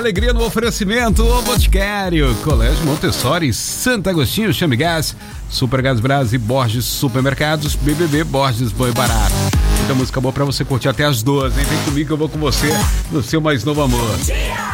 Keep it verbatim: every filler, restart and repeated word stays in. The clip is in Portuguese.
Alegria no oferecimento, o Boticário, Colégio Montessori, Santo Agostinho, Chame Gás, Super Gás Brás e Borges Supermercados, B B B Borges Boi Barato. Muita música boa pra você curtir até as duas, hein? Vem comigo que eu vou com você no seu mais novo amor.